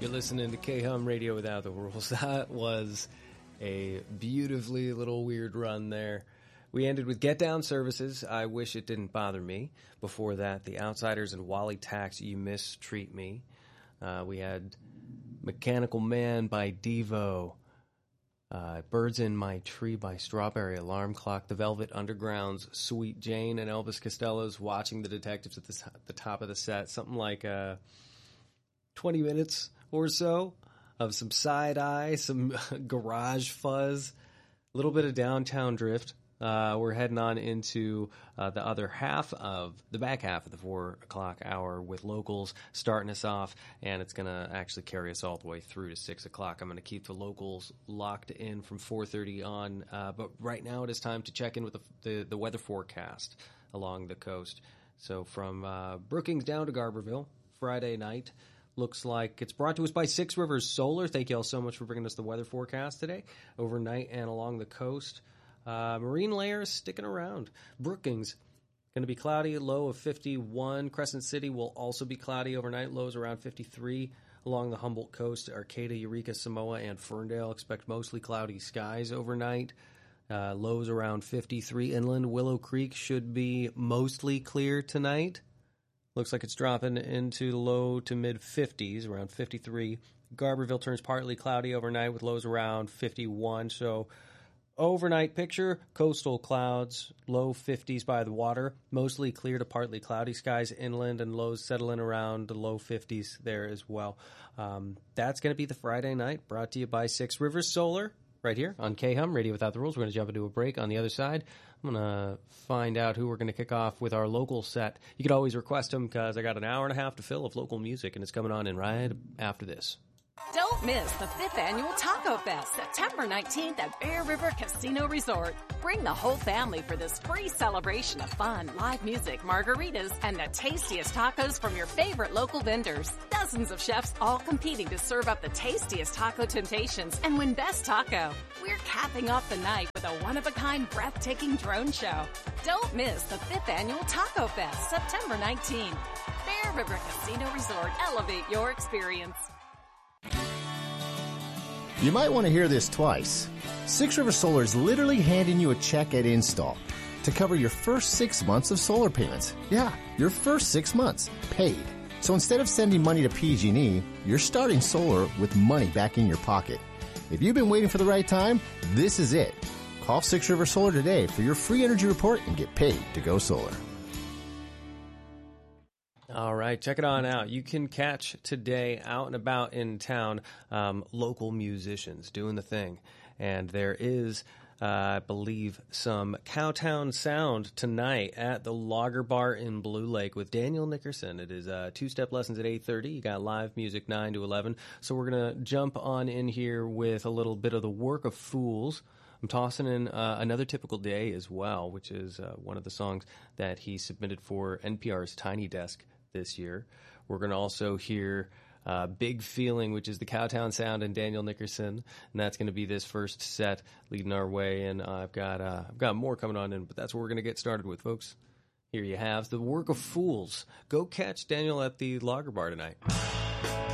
You're listening to K-Hum Radio Without the Rules. That was a beautifully little weird run there. We ended with Get Down Services, I Wish It Didn't Bother Me. Before that, The Outsiders and Wally Tax, You Mistreat Me. We had Mechanical Man by Devo. Birds in My Tree by Strawberry Alarm Clock. The Velvet Underground's Sweet Jane, and Elvis Costello's Watching the Detectives at the top of the set. Something like 20 minutes or so of some side eye, some garage fuzz, a little bit of downtown drift. We're heading on into the other half of the back half of the 4 o'clock hour with locals starting us off, and it's going to actually carry us all the way through to 6 o'clock. I'm going to keep the locals locked in from 4:30 on, but right now it is time to check in with the weather forecast along the coast. So from Brookings down to Garberville, Friday night. Looks like it's brought to us by Six Rivers Solar. Thank you all so much for bringing us the weather forecast today, overnight and along the coast. Marine layer is sticking around. Brookings, going to be cloudy, low of 51. Crescent City will also be cloudy overnight, lows around 53. Along the Humboldt coast, Arcata, Eureka, Samoa, and Ferndale expect mostly cloudy skies overnight. Lows around 53. Inland, Willow Creek should be mostly clear tonight. Looks like it's dropping into the low to mid-50s, around 53. Garberville turns partly cloudy overnight with lows around 51. So overnight picture, coastal clouds, low 50s by the water, mostly clear to partly cloudy skies inland, and lows settling around the low 50s there as well. That's going to be the Friday night, brought to you by Six Rivers Solar. Right here on K-Hum, Radio Without the Rules. We're going to jump into a break. On the other side, I'm going to find out who we're going to kick off with our local set. You could always request them because I got an hour and a half to fill of local music, and it's coming on in right after this. Don't miss the 5th Annual Taco Fest, September 19th at Bear River Casino Resort. Bring the whole family for this free celebration of fun, live music, margaritas, and the tastiest tacos from your favorite local vendors. Dozens of chefs all competing to serve up the tastiest taco temptations and win Best Taco. We're capping off the night with a one-of-a-kind, breathtaking drone show. Don't miss the 5th Annual Taco Fest, September 19th. Bear River Casino Resort. Elevate your experience. You might want to hear this twice. Six River Solar is literally handing you a check at install to cover your first 6 months of solar payments. Yeah, your first 6 months, paid. So instead of sending money to PG&E, you're starting solar with money back in your pocket. If you've been waiting for the right time, this is it. Call Six River Solar today for your free energy report and get paid to go solar. All right, check it on out. You can catch today out and about in town local musicians doing the thing. And there is, I believe, some Cowtown sound tonight at the Lager Bar in Blue Lake with Daniel Nickerson. It is two-step lessons at 8:30. You got live music 9 to 11. So we're going to jump on in here with a little bit of the Work of Fools. I'm tossing in Another Typical Day as well, which is one of the songs that he submitted for NPR's Tiny Desk this year. We're going to also hear Big Feeling, which is the Cowtown Sound and Daniel Nickerson, and that's going to be this first set leading our way. And I've got more coming on in, but that's what we're going to get started with, folks. Here you have the Work of Fools. Go catch Daniel at the Lager Bar tonight.